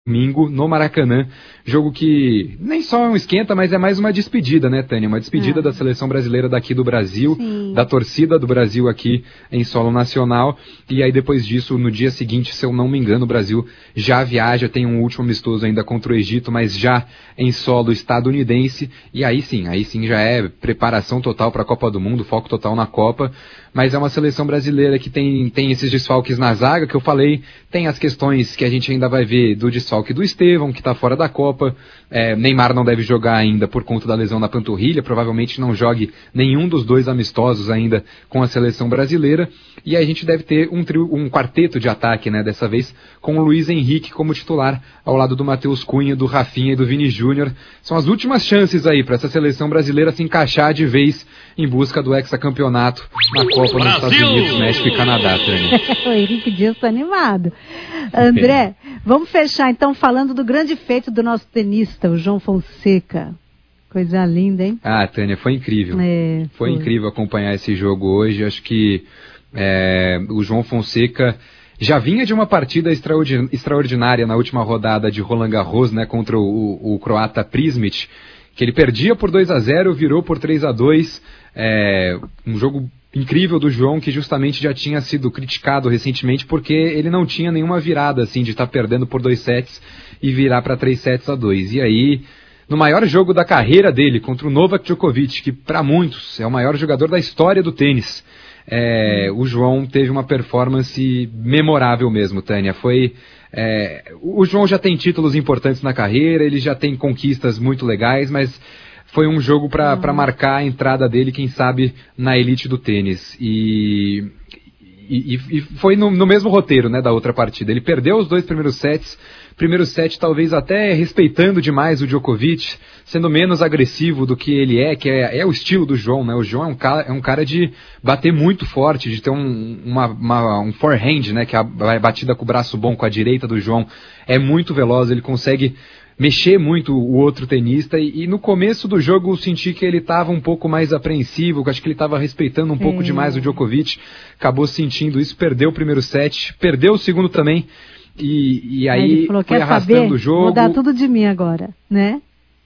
domingo no Maracanã, jogo que nem só é um esquenta, mas é mais uma despedida, né, Tânia? Uma despedida da seleção brasileira daqui do Brasil, da torcida do Brasil aqui em solo nacional, e aí depois disso, no dia seguinte, se eu não me engano, o Brasil já viaja, tem um último amistoso ainda contra o Egito, mas já em solo estadunidense, e aí sim já é preparação total para a Copa do Mundo, foco total na Copa, mas é uma seleção brasileira que tem esses desfalques na zaga, que eu falei, tem as questões que a gente ainda vai ver do desfalque do Estevão, que está fora da Copa, Neymar não deve jogar ainda por conta da lesão na panturrilha, provavelmente não jogue nenhum dos dois amistosos ainda com a seleção brasileira, e aí a gente deve ter um quarteto de ataque, né, dessa vez, com o Luiz Henrique como titular, ao lado do Matheus Cunha, do Rafinha e do Vini Júnior. São as últimas chances aí para essa seleção brasileira se encaixar de vez em busca do hexacampeonato na Copa nos Estados Unidos, México e Canadá, Tânia. O Henrique Dias está animado. André, vamos fechar então falando do grande feito do nosso tenista, o João Fonseca. Coisa linda, hein? Ah, Tânia, foi incrível. Foi incrível acompanhar esse jogo hoje. Acho que o João Fonseca já vinha de uma partida extraordinária na última rodada de Roland Garros, né, contra o croata Prismic, que ele perdia por 2-0, virou por 3-2, um jogo incrível do João, que justamente já tinha sido criticado recentemente porque ele não tinha nenhuma virada assim de estar perdendo por 2 sets e virar para 3-2. E aí, no maior jogo da carreira dele, contra o Novak Djokovic, que para muitos é o maior jogador da história do tênis, o João teve uma performance memorável mesmo, Tânia. O João já tem títulos importantes na carreira, ele já tem conquistas muito legais, mas foi um jogo para marcar a entrada dele, quem sabe, na elite do tênis. E foi no mesmo roteiro, né, da outra partida. Ele perdeu os 2 primeiros sets. Primeiro set talvez até respeitando demais o Djokovic, sendo menos agressivo do que ele que é o estilo do João, né? O João é um cara de bater muito forte, de ter um forehand, né? Que é a batida com o braço bom, com a direita do João, é muito veloz, ele consegue mexer muito o outro tenista, e no começo do jogo eu senti que ele estava um pouco mais apreensivo, acho que ele estava respeitando um pouco demais o Djokovic, acabou sentindo isso, perdeu o primeiro set, perdeu o segundo também, e aí falou, foi arrastando o jogo. Vou dar tudo de mim agora, né?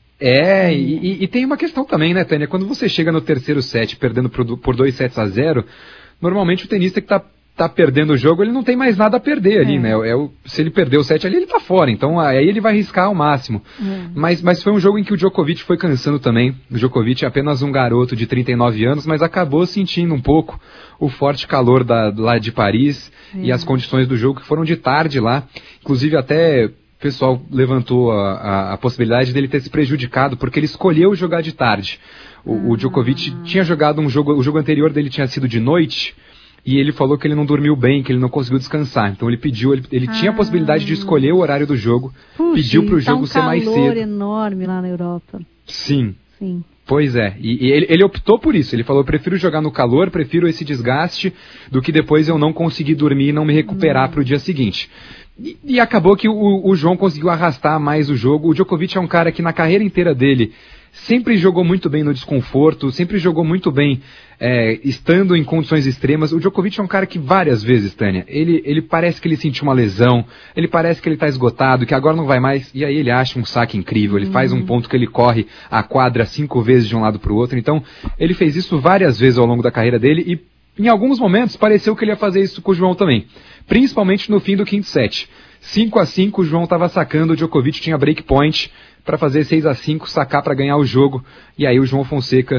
E tem uma questão também, né, Tânia? Quando você chega no terceiro set perdendo por 2-0, normalmente o tenista que tá perdendo o jogo, ele não tem mais nada a perder ali, né? Se ele perder o set ali, ele tá fora, então aí ele vai arriscar ao máximo. Mas foi um jogo em que o Djokovic foi cansando também. O Djokovic é apenas um garoto de 39 anos, mas acabou sentindo um pouco o forte calor lá de Paris e as condições do jogo que foram de tarde lá. Inclusive até o pessoal levantou a possibilidade dele ter se prejudicado, porque ele escolheu jogar de tarde. O Djokovic tinha jogado o jogo anterior dele tinha sido de noite, e ele falou que ele não dormiu bem, que ele não conseguiu descansar. Então ele tinha a possibilidade de escolher o horário do jogo, pediu para o jogo ser mais cedo. Um calor enorme lá na Europa. Sim. Pois é, e ele optou por isso, ele falou, eu prefiro jogar no calor, prefiro esse desgaste, do que depois eu não conseguir dormir e não me recuperar para o dia seguinte. E acabou que o João conseguiu arrastar mais o jogo. O Djokovic é um cara que na carreira inteira dele sempre jogou muito bem no desconforto, sempre jogou muito bem estando em condições extremas. O Djokovic é um cara que várias vezes, Tânia, ele parece que ele sentiu uma lesão, ele parece que ele está esgotado, que agora não vai mais, e aí ele acha um saque incrível, ele faz um ponto que ele corre a quadra 5 vezes de um lado para o outro. Então ele fez isso várias vezes ao longo da carreira dele, e em alguns momentos pareceu que ele ia fazer isso com o João também, principalmente no fim do quinto set. 5-5, o João estava sacando, o Djokovic tinha break point para fazer 6-5, sacar para ganhar o jogo, e aí o João Fonseca,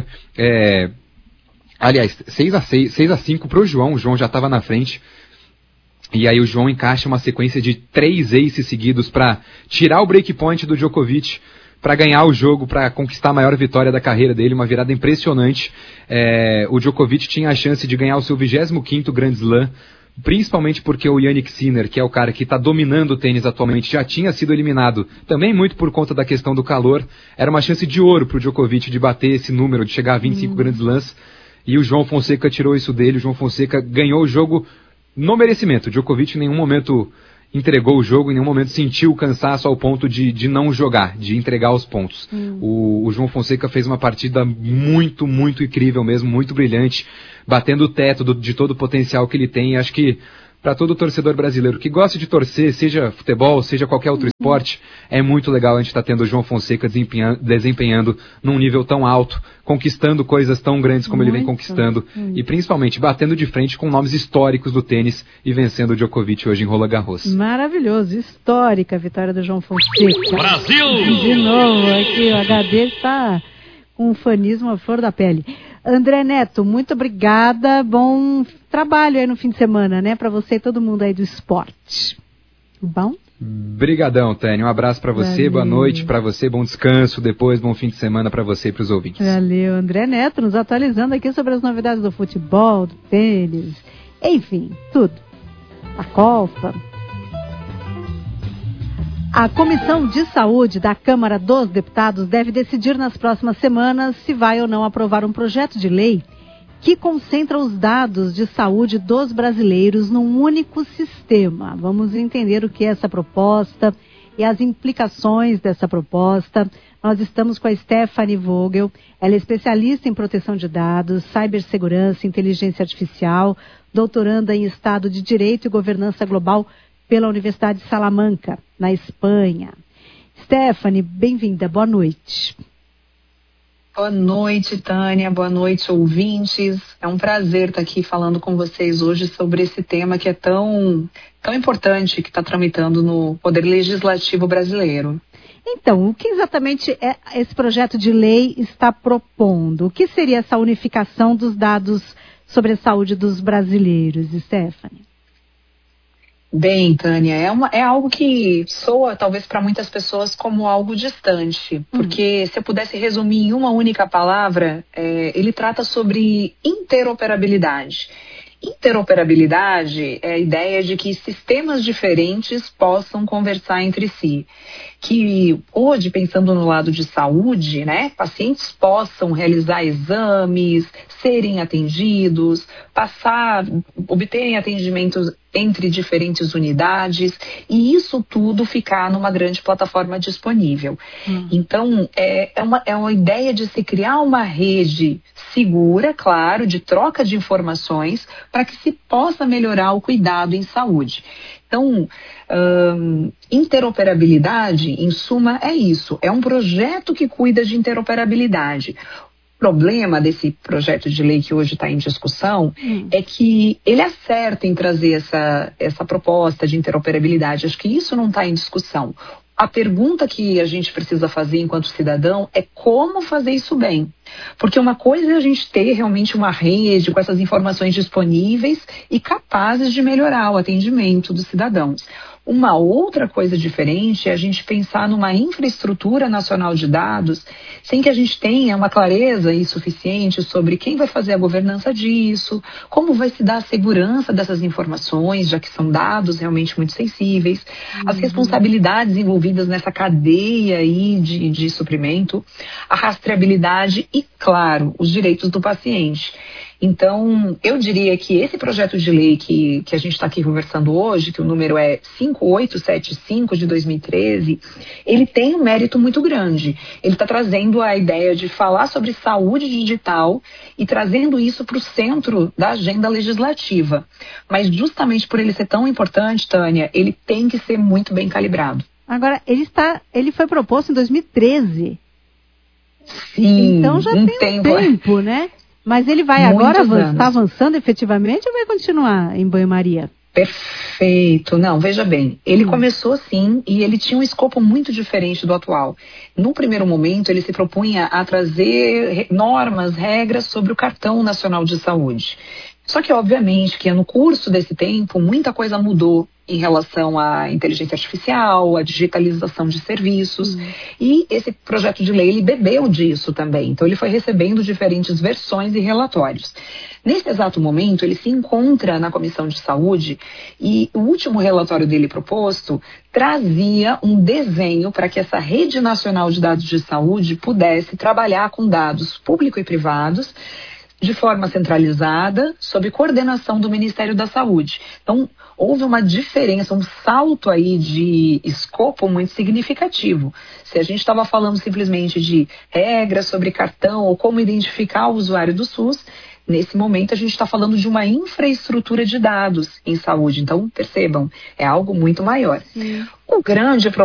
aliás, 6-5 para o João já estava na frente, e aí o João encaixa uma sequência de 3 aces seguidos para tirar o break point do Djokovic, para ganhar o jogo, para conquistar a maior vitória da carreira dele, uma virada impressionante. O Djokovic tinha a chance de ganhar o seu 25º Grand Slam, principalmente porque o Jannik Sinner, que é o cara que está dominando o tênis atualmente, já tinha sido eliminado, também muito por conta da questão do calor. Era uma chance de ouro para o Djokovic de bater esse número, de chegar a 25 Grand Slams, e o João Fonseca tirou isso dele. O João Fonseca ganhou o jogo no merecimento. O Djokovic em nenhum momento entregou o jogo, em nenhum momento sentiu o cansaço ao ponto de não jogar, de entregar os pontos. O João Fonseca fez uma partida muito, muito incrível mesmo, muito brilhante, batendo o teto de todo o potencial que ele tem, e acho que para todo torcedor brasileiro que gosta de torcer, seja futebol, seja qualquer outro esporte, é muito legal a gente estar tendo o João Fonseca desempenhando num nível tão alto, conquistando coisas tão grandes como ele vem conquistando, e principalmente batendo de frente com nomes históricos do tênis e vencendo o Djokovic hoje em Roland Garros. Maravilhoso, histórica a vitória do João Fonseca. Brasil! De novo, aqui o HD está com um fanismo à flor da pele. André Neto, muito obrigada, bom trabalho aí no fim de semana, né, para você e todo mundo aí do esporte. Bom? Brigadão, Tânia, um abraço para você, valeu. Boa noite para você, bom descanso depois, bom fim de semana para você e para os ouvintes. Valeu, André Neto, nos atualizando aqui sobre as novidades do futebol, do tênis, enfim, tudo. A Copa. A Comissão de Saúde da Câmara dos Deputados deve decidir nas próximas semanas se vai ou não aprovar um projeto de lei que concentra os dados de saúde dos brasileiros num único sistema. Vamos entender o que é essa proposta e as implicações dessa proposta. Nós estamos com a Stephanie Vogel, ela é especialista em proteção de dados, cibersegurança, inteligência artificial, doutoranda em Estado de Direito e Governança Global pela Universidade de Salamanca, na Espanha. Stephanie, bem-vinda, boa noite. Boa noite, Tânia, boa noite, ouvintes. É um prazer estar aqui falando com vocês hoje sobre esse tema que é tão importante, que está tramitando no Poder Legislativo brasileiro. Então, o que exatamente esse projeto de lei está propondo? O que seria essa unificação dos dados sobre a saúde dos brasileiros, Stephanie? Bem, Tânia, é algo que soa talvez para muitas pessoas como algo distante, porque se eu pudesse resumir em uma única palavra, ele trata sobre interoperabilidade. Interoperabilidade é a ideia de que sistemas diferentes possam conversar entre si. Que hoje, pensando no lado de saúde, né, pacientes possam realizar exames, serem atendidos, obterem atendimentos entre diferentes unidades e isso tudo ficar numa grande plataforma disponível. Então, é uma ideia de se criar uma rede segura, claro, de troca de informações para que se possa melhorar o cuidado em saúde. Então, interoperabilidade, em suma, é isso. É um projeto que cuida de interoperabilidade. O problema desse projeto de lei que hoje está em discussão é que ele acerta em trazer essa proposta de interoperabilidade. Acho que isso não está em discussão. A pergunta que a gente precisa fazer enquanto cidadão é como fazer isso bem. Porque uma coisa é a gente ter realmente uma rede com essas informações disponíveis e capazes de melhorar o atendimento dos cidadãos. Uma outra coisa diferente é a gente pensar numa infraestrutura nacional de dados sem que a gente tenha uma clareza suficiente sobre quem vai fazer a governança disso, como vai se dar a segurança dessas informações, já que são dados realmente muito sensíveis, as responsabilidades envolvidas nessa cadeia aí de suprimento, a rastreabilidade e, claro, os direitos do paciente. Então, eu diria que esse projeto de lei que a gente está aqui conversando hoje, que o número é 5875 de 2013, ele tem um mérito muito grande. Ele está trazendo a ideia de falar sobre saúde digital e trazendo isso para o centro da agenda legislativa. Mas justamente por ele ser tão importante, Tânia, ele tem que ser muito bem calibrado. Agora, ele foi proposto em 2013. Sim, então já tem um tempo, né? Mas ele vai agora estar avançando efetivamente ou vai continuar em banho-maria? Perfeito. Não, veja bem, ele começou sim e ele tinha um escopo muito diferente do atual. No primeiro momento, ele se propunha a trazer normas, regras sobre o Cartão Nacional de Saúde. Só que, obviamente, que no curso desse tempo, muita coisa mudou em relação à inteligência artificial, à digitalização de serviços. E esse projeto de lei, ele bebeu disso também. Então, ele foi recebendo diferentes versões e relatórios. Nesse exato momento, ele se encontra na Comissão de Saúde e o último relatório dele proposto trazia um desenho para que essa rede nacional de dados de saúde pudesse trabalhar com dados públicos e privados de forma centralizada, sob coordenação do Ministério da Saúde. Então, houve uma diferença, um salto aí de escopo muito significativo. Se a gente estava falando simplesmente de regras sobre cartão ou como identificar o usuário do SUS, Nesse momento, a gente está falando de uma infraestrutura de dados em saúde. Então, percebam, é algo muito maior. O grande